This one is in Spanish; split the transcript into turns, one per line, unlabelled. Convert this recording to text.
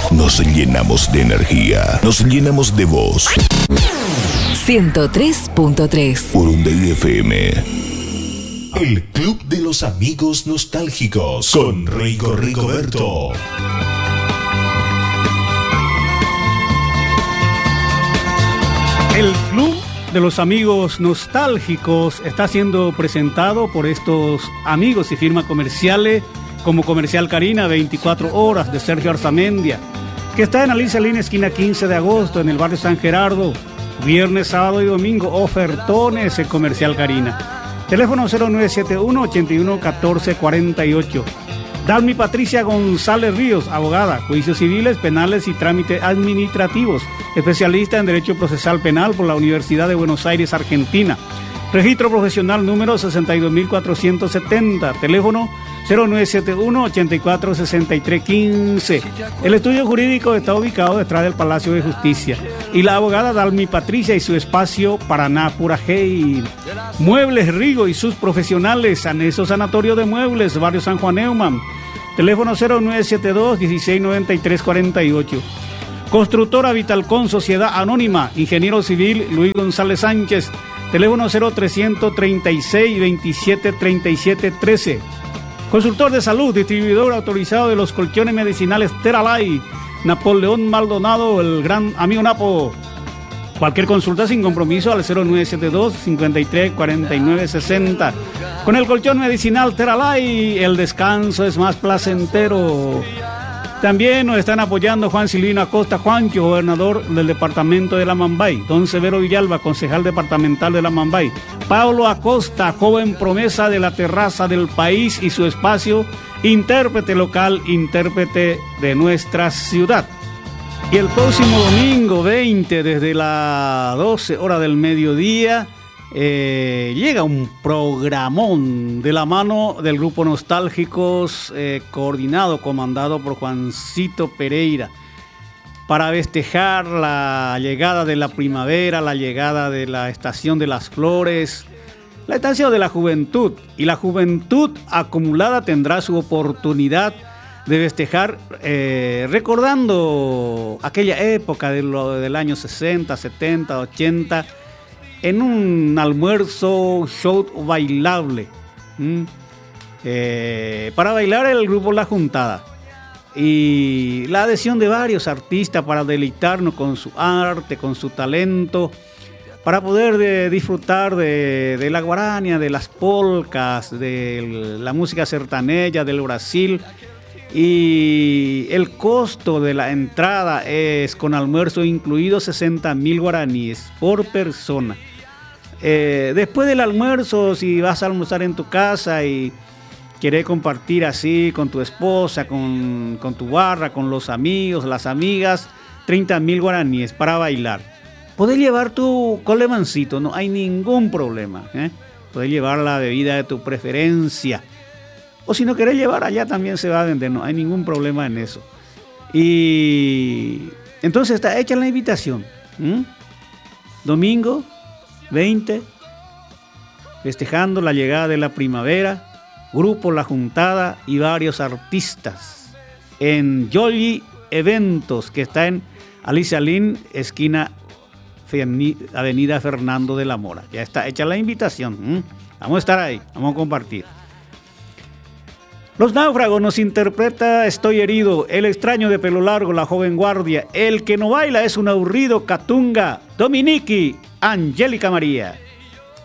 Nos llenamos de energía, nos llenamos de voz.
103.3
Por Urunday FM. El Club de los Amigos Nostálgicos con Rigoberto.
El Club de los Amigos Nostálgicos está siendo presentado por estos amigos y firmas comerciales como Comercial Karina, 24 horas, de Sergio Arzamendia, que está en Alicia Línea, esquina 15 de agosto, en el barrio San Gerardo. Viernes, sábado y domingo, ofertones en Comercial Karina. Teléfono 0971-811448. Dalmi Patricia González Ríos, abogada, juicios civiles, penales y trámites administrativos, especialista en Derecho Procesal Penal por la Universidad de Buenos Aires, Argentina. Registro profesional número 62470, teléfono 0971-846315. El estudio jurídico está ubicado detrás del Palacio de Justicia. Y la abogada Dalmi Patricia y su espacio Paraná Purajey. Muebles Rigo y sus profesionales, Anexo Sanatorio de Muebles, barrio San Juan Neumann. Teléfono 0972-169348. Constructora Vitalcon Sociedad Anónima, ingeniero civil Luis González Sánchez. Teléfono 0336-273713. Consultor de salud, distribuidor autorizado de los colchones medicinales Teralay. Napoleón Maldonado, el gran amigo Napo. Cualquier consulta sin compromiso al 0972-534960. Con el colchón medicinal Teralay, el descanso es más placentero. También nos están apoyando Juan Silvino Acosta Juancho, gobernador del departamento de La Mambay. Don Severo Villalba, concejal departamental de La Mambay. Pablo Acosta, joven promesa de la terraza del país y su espacio, intérprete local, intérprete de nuestra ciudad. Y el próximo domingo 20, desde las 12 horas del mediodía, llega un programón de la mano del Grupo Nostálgicos, coordinado, comandado por Juancito Pereira, para festejar la llegada de la primavera, la llegada de la estación de las flores, la estación de la juventud. Y la juventud acumulada tendrá su oportunidad de festejar recordando aquella época del año 60, 70, 80, en un almuerzo show bailable. Para bailar el grupo La Juntada. Y la adhesión de varios artistas para deleitarnos con su arte, con su talento, para poder disfrutar de la guarania, de las polcas, de la música sertaneja del Brasil. Y el costo de la entrada es, con almuerzo incluido, 60.000 guaraníes por persona. Después del almuerzo, si vas a almorzar en tu casa y quieres compartir así con tu esposa, con tu barra, con los amigos, las amigas, 30.000 guaraníes para bailar. Puedes llevar tu colemancito, no hay ningún problema, Puedes llevar la bebida de tu preferencia. O si no querés llevar, allá también se va a vender, no hay ningún problema en eso. Y entonces está hecha la invitación. Domingo 20, festejando la llegada de la primavera, Grupo La Juntada y varios artistas en Jolly Eventos, que está en Alicia Lin, esquina Avenida Fernando de la Mora. Ya está hecha la invitación. Vamos a estar ahí, vamos a compartir. Los Náufragos nos interpreta Estoy herido, El extraño de pelo largo, La joven guardia, El que no baila es un aburrido, Catunga, Dominique, Angélica María.